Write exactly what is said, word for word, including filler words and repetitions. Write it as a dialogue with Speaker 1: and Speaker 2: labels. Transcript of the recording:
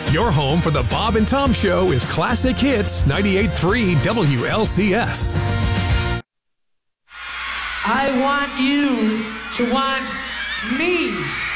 Speaker 1: Your home for the Bob and Tom Show is Classic Hits ninety-eight point three W L C S.
Speaker 2: I want you to want me.